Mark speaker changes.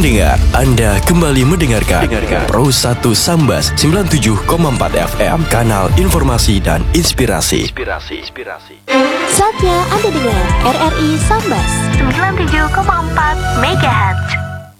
Speaker 1: pendengar, Anda kembali mendengarkan Pro 1 Sambas 97,4 FM, kanal informasi dan inspirasi.
Speaker 2: Saatnya Anda dengar RRI Sambas 97,4 MHz.